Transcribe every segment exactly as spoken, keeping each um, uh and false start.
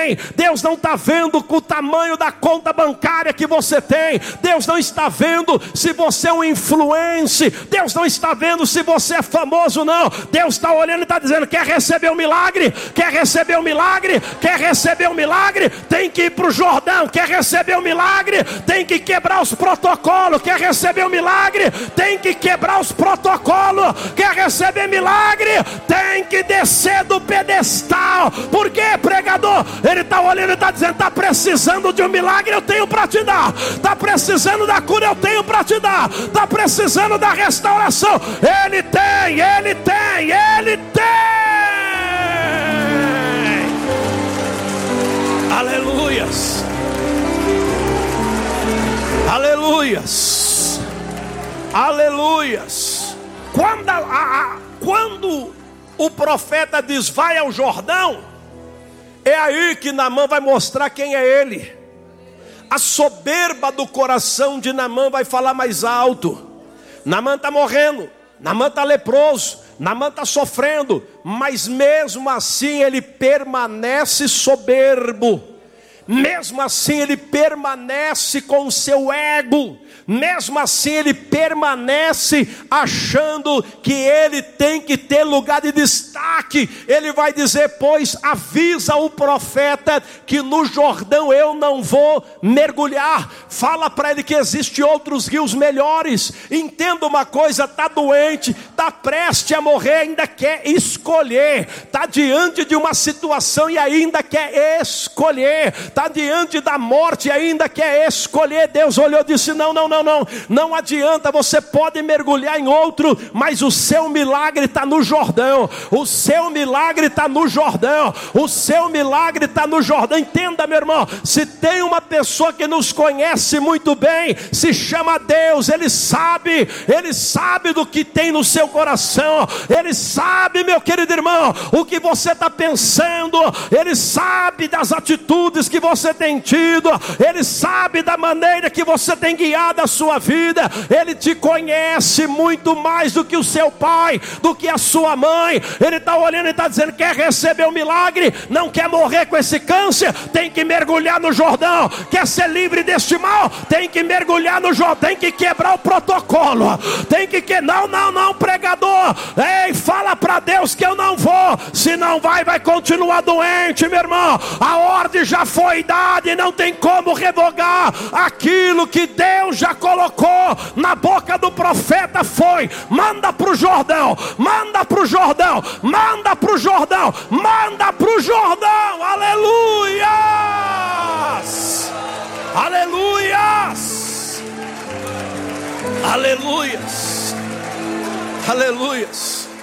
tem. Deus não está vendo com o tamanho da conta bancária que você tem. Deus não está vendo se você é um influencer. Deus não está vendo se você é famoso, não. Deus está olhando e está dizendo: quer receber o milagre? Quer receber o milagre? Quer receber o milagre? Tem que ir para o Jordão. Quer receber o milagre? Tem que quebrar os protocolos. Quer receber o milagre? Tem que quebrar os protocolos. Quer receber milagre? Tem que descer do pedestal. Por quê, pregador? Ele está olhando e está dizendo: está precisando de um milagre, eu tenho para te dar. Está precisando da cura, eu tenho para te dar. Está precisando da restauração, Ele tem, Ele tem, Ele tem. Aleluias. Aleluias. Aleluias. Quando, a, a, quando o profeta diz: vai ao Jordão, é aí que Naamã vai mostrar quem é ele. A soberba do coração de Naamã vai falar mais alto. Naamã está morrendo, Naamã está leproso, Naamã está sofrendo, mas mesmo assim ele permanece soberbo. Mesmo assim ele permanece com o seu ego. Mesmo assim ele permanece achando que ele tem que ter lugar de destaque. Ele vai dizer: pois avisa o profeta que no Jordão eu não vou mergulhar. Fala para ele que existem outros rios melhores. Entenda uma coisa: está doente, está prestes a morrer, ainda quer escolher. Está diante de uma situação e ainda quer escolher. Está diante da morte e ainda quer escolher. Deus olhou e disse: não, não, não, não, não adianta, você pode mergulhar em outro, mas o seu milagre está no Jordão. O seu milagre está no Jordão. O seu milagre está no Jordão. Entenda, meu irmão, se tem uma pessoa que nos conhece muito bem, se chama Deus. Ele sabe, Ele sabe do que tem no seu coração. Ele sabe, meu querido irmão, o que você está pensando. Ele sabe das atitudes que você tem tido. Ele sabe da maneira que você tem guiado a sua vida. Ele te conhece muito mais do que o seu pai, do que a sua mãe. Ele está olhando e está dizendo: quer receber o milagre? Não quer morrer com esse câncer? Tem que mergulhar no Jordão. Quer ser livre deste mal? Tem que mergulhar no Jordão. Tem que quebrar o protocolo. Tem que que não, não, não, pregador. Ei, fala para Deus que eu não vou. Se não vai, vai continuar doente, meu irmão. A ordem já foi dada e não tem como revogar. Aquilo que Deus já colocou na boca do profeta foi: manda para o Jordão, manda para o Jordão, manda para o Jordão, manda para o Jordão. Aleluias, aleluias, aleluias, aleluias.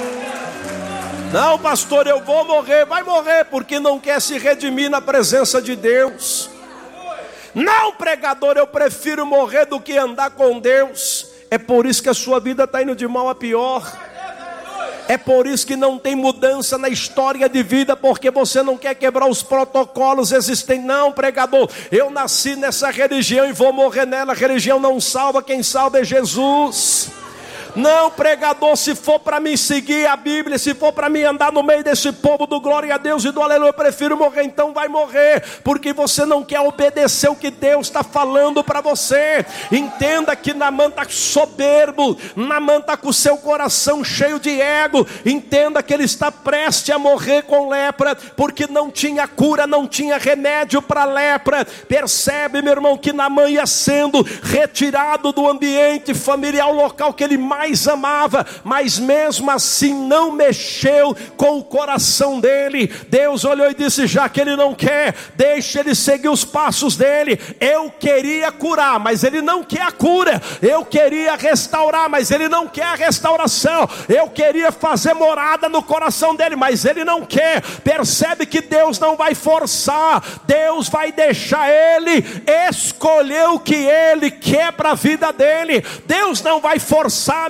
Não, pastor, eu vou morrer. Vai morrer porque não quer se redimir na presença de Deus. Não, pregador, eu prefiro morrer do que andar com Deus. É por isso que a sua vida está indo de mal a pior. É por isso que não tem mudança na história de vida, porque você não quer quebrar os protocolos existentes. Não, pregador, eu nasci nessa religião e vou morrer nela. A religião não salva, quem salva é Jesus. Não, pregador, se for para mim seguir a Bíblia, se for para mim andar no meio desse povo do glória a Deus e do aleluia, eu prefiro morrer. Então vai morrer, porque você não quer obedecer o que Deus está falando para você. Entenda que Naamã está soberbo, Naamã está com o seu coração cheio de ego. Entenda que ele está prestes a morrer com lepra, porque não tinha cura, não tinha remédio para lepra. Percebe, meu irmão, que Naamã ia sendo retirado do ambiente familiar, o local que ele mais amava, mas mesmo assim não mexeu com o coração dele. Deus olhou e disse: já que ele não quer, deixa ele seguir os passos dele. Eu queria curar, mas ele não quer a cura. Eu queria restaurar, mas ele não quer a restauração. Eu queria fazer morada no coração dele, mas ele não quer. Percebe que Deus não vai forçar. Deus vai deixar ele escolher o que ele quer para a vida dele. Deus não vai forçar, meu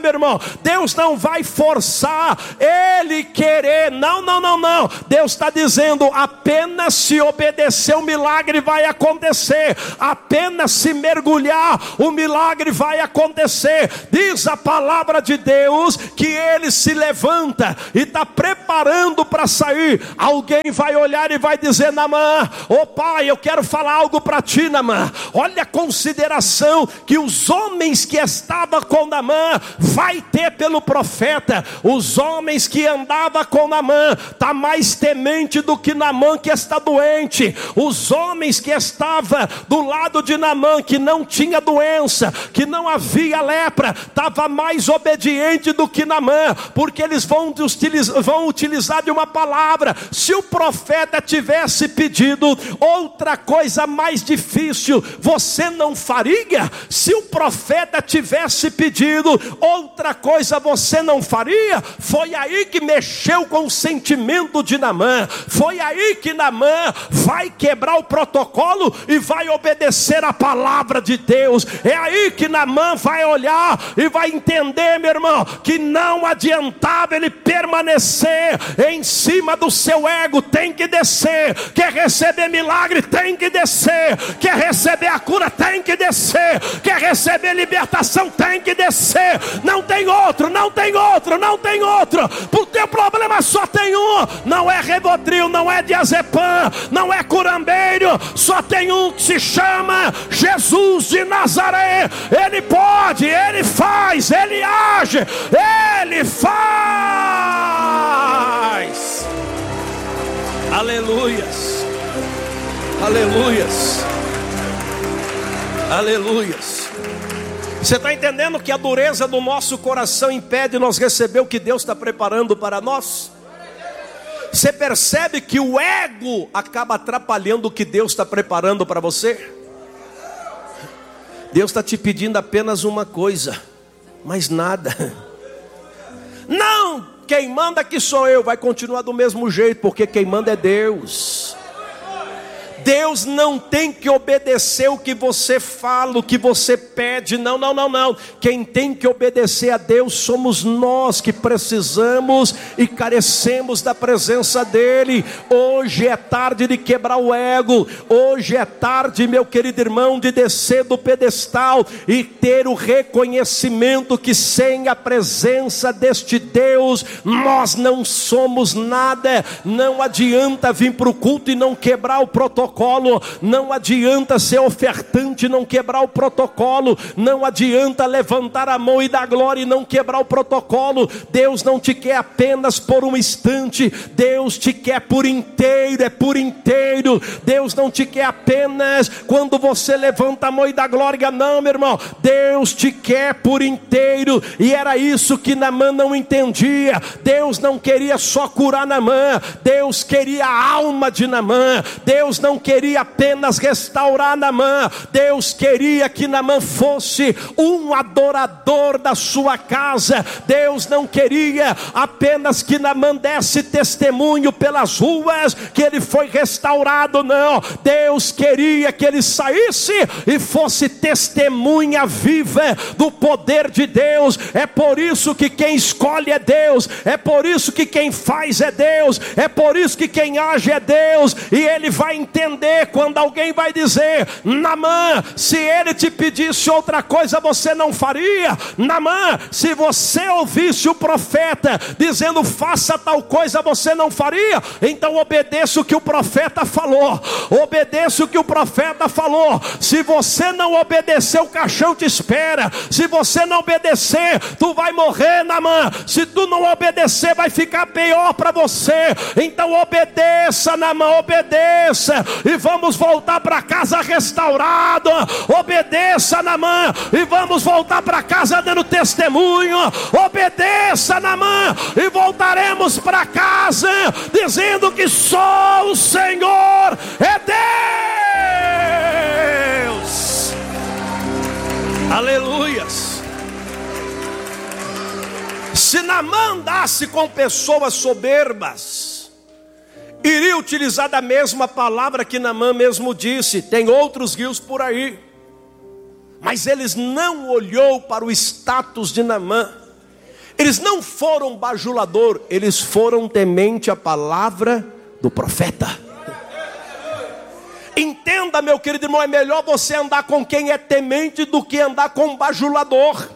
meu irmão, Deus não vai forçar ele querer. Não, não, não, não. Deus está dizendo, apenas se obedecer o milagre vai acontecer. Apenas se mergulhar o milagre vai acontecer. Diz a palavra de Deus que ele se levanta e está preparando para sair. Alguém vai olhar e vai dizer, Naamã, ô pai, eu quero falar algo para ti, Naamã. Olha a consideração que os homens que estavam com Naamã vai ter pelo profeta. Os homens que andavam com Naamã está mais temente do que Naamã que está doente. Os homens que estavam do lado de Naamã, que não tinha doença, que não havia lepra, estava mais obediente do que Naamã, porque eles vão utilizar, vão utilizar de uma palavra. Se o profeta tivesse pedido outra coisa mais difícil, você não faria? Se o profeta tivesse pedido outra coisa, você não faria? Foi aí que mexeu com o sentimento de Naamã. Foi aí que Naamã vai quebrar o protocolo e vai obedecer a palavra de Deus. É aí que Naamã vai olhar e vai entender, meu irmão, que não adiantava ele permanecer em cima do seu ego. Tem que descer. Quer receber milagre? Tem que descer. Quer receber a cura? Tem que descer. Quer receber libertação? Tem que descer. Não tem outro, não tem outro, não tem outro. O teu problema só tem um. Não é Rivotril, não é diazepam, não é curambeiro. Só tem um que se chama Jesus de Nazaré. Ele pode, ele faz, ele age, ele faz. Aleluias, aleluias, aleluias. Você está entendendo que a dureza do nosso coração impede nós receber o que Deus está preparando para nós? Você percebe que o ego acaba atrapalhando o que Deus está preparando para você? Deus está te pedindo apenas uma coisa, mais nada. Não, quem manda aqui sou eu, vai continuar do mesmo jeito, porque quem manda é Deus. Deus não tem que obedecer o que você fala, o que você pede. Não, não, não, não. Quem tem que obedecer a Deus somos nós, que precisamos e carecemos da presença dEle. Hoje é tarde de quebrar o ego. Hoje é tarde, meu querido irmão, de descer do pedestal e ter o reconhecimento que sem a presença deste Deus nós não somos nada. Não adianta vir para o culto e não quebrar o protocolo. Não adianta ser ofertante e não quebrar o protocolo. Não adianta levantar a mão e dar glória e não quebrar o protocolo. Deus não te quer apenas por um instante. Deus te quer por inteiro, é por inteiro. Deus não te quer apenas quando você levanta a mão e dá glória. Não, meu irmão, Deus te quer por inteiro. E era isso que Naamã não entendia. Deus não queria só curar Naamã, Deus queria a alma de Naamã. Deus não queria apenas restaurar Naamã, Deus queria que Naamã fosse um adorador da sua casa. Deus não queria apenas que Naamã desse testemunho pelas ruas que ele foi restaurado, não. Deus queria que ele saísse e fosse testemunha viva do poder de Deus. É por isso que quem escolhe é Deus, é por isso que quem faz é Deus, é por isso que quem age é Deus. E ele vai entender quando alguém vai dizer: Naamã, se ele te pedisse outra coisa você não faria? Naamã, se você ouvisse o profeta dizendo faça tal coisa, você não faria? Então obedeça o que o profeta falou, obedeça o que o profeta falou. Se você não obedecer, o caixão te espera. Se você não obedecer, tu vai morrer, Naamã. Se tu não obedecer, vai ficar pior para você. Então obedeça, Naamã, obedeça, e vamos voltar para casa restaurado. Obedeça, Naamã, e vamos voltar para casa dando testemunho. Obedeça, Naamã, e voltaremos para casa dizendo que só o Senhor é Deus. Aleluias. Se Naamã andasse com pessoas soberbas, iria utilizar da mesma palavra que Naamã mesmo disse: tem outros rios por aí. Mas eles não olhou para o status de Naamã. Eles não foram bajulador, eles foram temente à palavra do profeta. Entenda, meu querido irmão, é melhor você andar com quem é temente do que andar com um bajulador.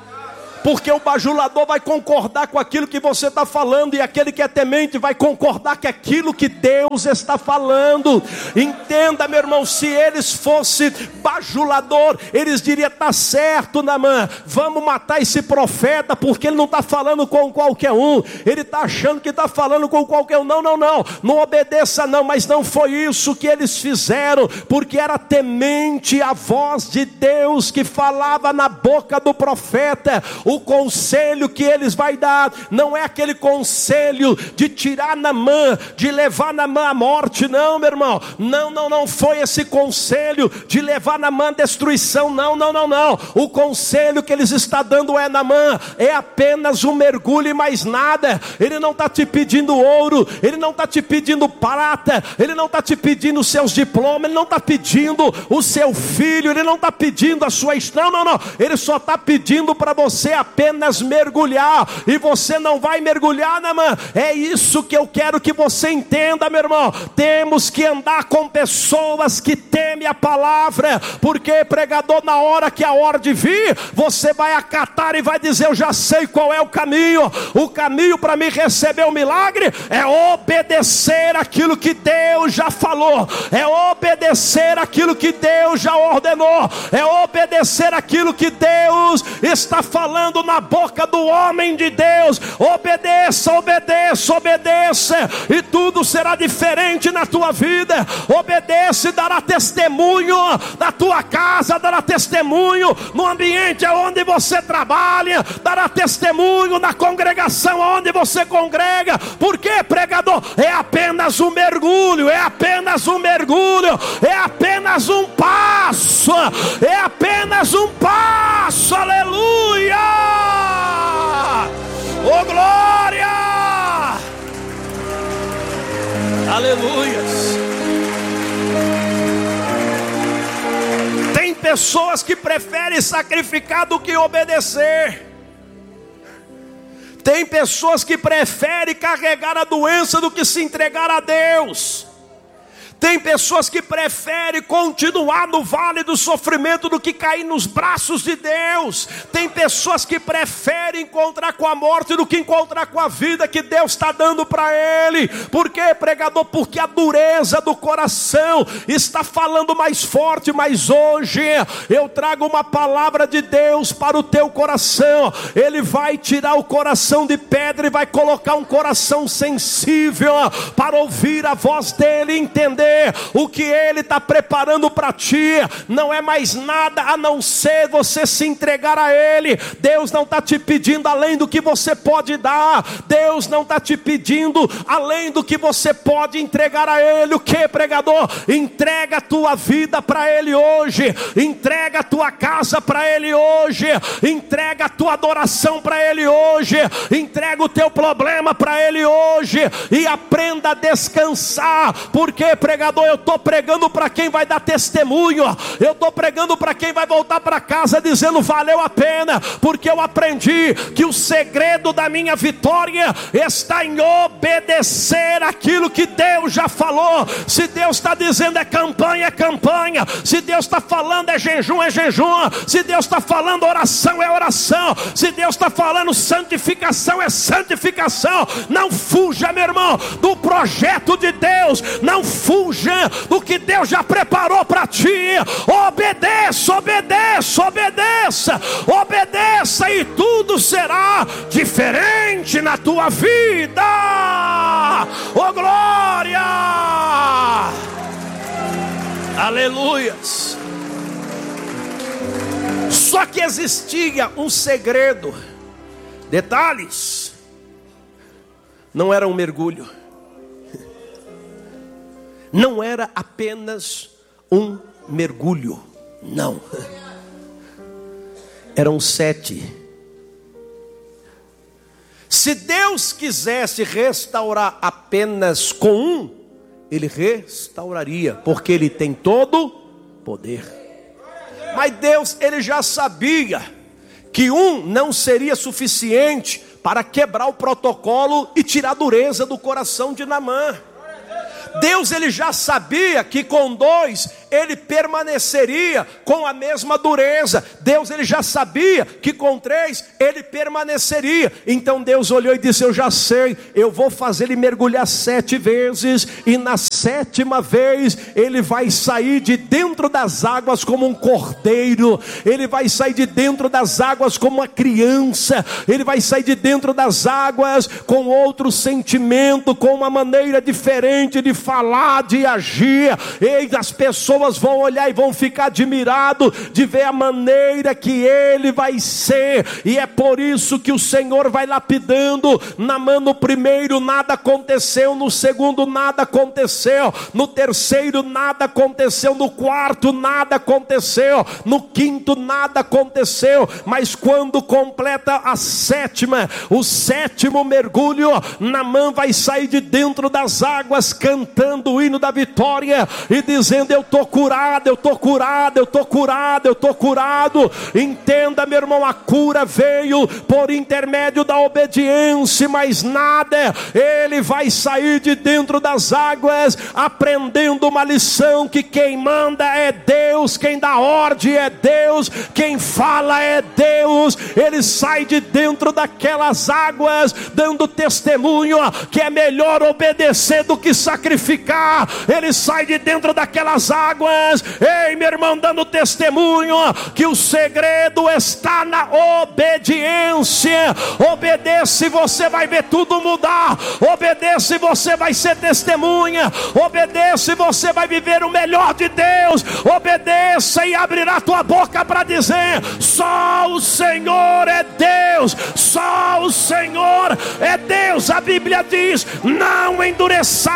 Porque o bajulador vai concordar com aquilo que você está falando, e aquele que é temente vai concordar com aquilo que Deus está falando. Entenda, meu irmão, se eles fossem bajulador, eles diriam: está certo, Naamã, vamos matar esse profeta, porque ele não está falando com qualquer um, ele está achando que está falando com qualquer um. Não, não, não, não obedeça não. Mas não foi isso que eles fizeram, porque era temente a voz de Deus que falava na boca do profeta. O conselho que eles vai dar não é aquele conselho de tirar Naamã, de levar Naamã à morte, não, meu irmão. Não, não, não foi esse conselho de levar Naamã à destruição, não, não, não, não. O conselho que eles estão dando é: Naamã, é apenas um mergulho e mais nada. Ele não está te pedindo ouro, ele não está te pedindo prata, ele não está te pedindo os seus diplomas, ele não está pedindo o seu filho, ele não está pedindo a sua... Não, não, não, ele só está pedindo para você apenas mergulhar, e você não vai mergulhar, Naamã. É isso que eu quero que você entenda, meu irmão. Temos que andar com pessoas que temem a palavra, porque, pregador, na hora que a ordem vir, você vai acatar e vai dizer: eu já sei qual é o caminho. O caminho para mim receber o milagre é obedecer aquilo que Deus já falou, é obedecer aquilo que Deus já ordenou, é obedecer aquilo que Deus está falando na boca do homem de Deus. Obedeça, obedeça, obedeça, e tudo será diferente na tua vida. Obedeça e dará testemunho na tua casa, dará testemunho no ambiente onde você trabalha, dará testemunho na congregação onde você congrega. Por quê, pregador? É apenas um mergulho, é apenas um mergulho, é apenas um passo, é apenas um passo, aleluia! Oh, glória! Aleluias! Tem pessoas que preferem sacrificar do que obedecer. Tem pessoas que preferem carregar a doença do que se entregar a Deus. Tem pessoas que preferem continuar no vale do sofrimento do que cair nos braços de Deus. Tem pessoas que preferem encontrar com a morte do que encontrar com a vida que Deus está dando para ele. Por quê, pregador? Porque a dureza do coração está falando mais forte. Mas hoje eu trago uma palavra de Deus para o teu coração. Ele vai tirar o coração de pedra e vai colocar um coração sensível para ouvir a voz dele e entender o que ele está preparando para ti. Não é mais nada a não ser você se entregar a ele. Deus não está te pedindo além do que você pode dar. Deus não está te pedindo além do que você pode entregar a ele. O que, pregador? Entrega a tua vida para ele hoje, entrega a tua casa para ele hoje, entrega a tua adoração para ele hoje, entrega o teu problema para ele hoje, e aprenda a descansar. Porque, pregador, eu estou pregando para quem vai dar testemunho. Eu estou pregando para quem vai voltar para casa dizendo: valeu a pena, porque eu aprendi que o segredo da minha vitória está em obedecer aquilo que Deus já falou. Se Deus está dizendo é campanha, é campanha. Se Deus está falando é jejum, é jejum. Se Deus está falando oração, é oração. Se Deus está falando santificação, é santificação. Não fuja, meu irmão, do projeto de Deus. Não fuja do que Deus já preparou para ti. Obedeça, obedeça, obedeça, obedeça, e tudo será diferente na tua vida. Oh, glória! Aleluias! Só que existia um segredo. Detalhes: não era um mergulho, não era apenas um mergulho, não. Eram sete. Se Deus quisesse restaurar apenas com um, Ele restauraria, porque Ele tem todo poder. Mas Deus, Ele já sabia que um não seria suficiente para quebrar o protocolo e tirar a dureza do coração de Naamã. Deus ele já sabia que com dois ele permaneceria com a mesma dureza. Deus ele já sabia que com três ele permaneceria. Então Deus olhou e disse: eu já sei, eu vou fazer ele mergulhar sete vezes, e na sétima vez ele vai sair de dentro das águas como um cordeiro, ele vai sair de dentro das águas como uma criança, ele vai sair de dentro das águas com outro sentimento, com uma maneira diferente de falar, de agir. E as pessoas vão olhar e vão ficar admirados de ver a maneira que ele vai ser. E é por isso que o Senhor vai lapidando. Naamã no primeiro nada aconteceu, no segundo nada aconteceu, no terceiro nada aconteceu, no quarto nada aconteceu, no quinto nada aconteceu. Mas quando completa a sétima, o sétimo mergulho, Naamã vai sair de dentro das águas cantando o hino da vitória e dizendo: eu estou curado, eu estou curado, eu estou curado, eu estou curado. Entenda, meu irmão, a cura veio por intermédio da obediência, mas nada, ele vai sair de dentro das águas aprendendo uma lição: que quem manda é Deus, quem dá ordem é Deus, quem fala é Deus. Ele sai de dentro daquelas águas dando testemunho que é melhor obedecer do que sacrificar. Ele sai de dentro daquelas águas, ei meu irmão, dando testemunho que o segredo está na obediência. Obedeça e você vai ver tudo mudar. Obedeça e você vai ser testemunha. Obedeça e você vai viver o melhor de Deus. Obedeça e abrirá tua boca para dizer: só o Senhor é Deus, só o Senhor é Deus. A Bíblia diz: não endureça